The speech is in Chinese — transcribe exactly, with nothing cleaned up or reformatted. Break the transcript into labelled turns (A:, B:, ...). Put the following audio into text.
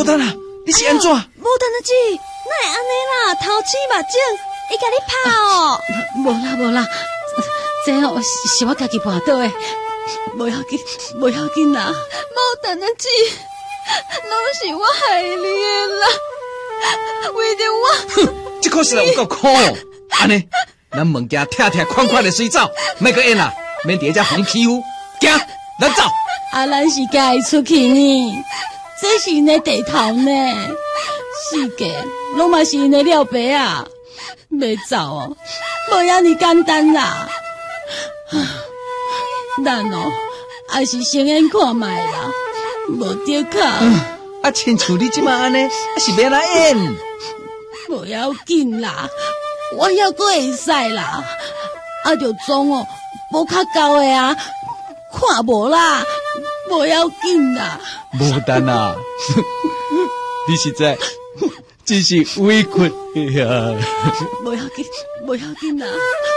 A: 无等啊，你是安怎？
B: 无等啊姐，哪会安尼啦？头起目镜，伊甲你拍哦？
C: 无啦无啦，这哦是是我家己绊倒的，无要紧，无要紧啦。
B: 无等啊姐，拢是我害你的啦，为着我。
A: 哼，这可是有够苦哦！安尼，咱物件拆拆款款的水走，莫个演啦，免伫遮互你欺负。行，咱走。
C: 啊，咱是家己出去呢，这是因的地头呢，世界拢嘛是因的了白啊，袂走哦，无遐尼简单啦。咱哦，还是先演看卖啦，无得靠。
A: 嗯，啊，亲像你即马安尼，是要哪演？
C: 无要紧啦，我还阁会使啦，啊，就装哦，无较高的啊，看无啦，无要紧啦。
A: 无等啊，你实在真是委屈呀。
C: 无要紧，无要紧啦。